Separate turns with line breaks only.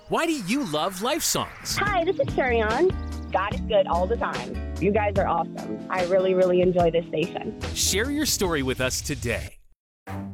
Why do you love Life Songs?
Hi, this is Sharion. God is good all the time. You guys are awesome. I really, really enjoy this station.
Share your story with us today.